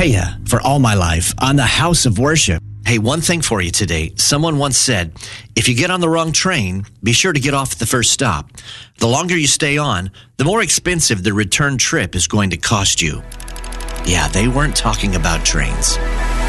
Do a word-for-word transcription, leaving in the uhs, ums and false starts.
Taya, for all my life, on the House of Worship. Hey, one thing for you today. Someone once said, if you get on the wrong train, be sure to get off at the first stop. The longer you stay on, the more expensive the return trip is going to cost you. Yeah, they weren't talking about trains.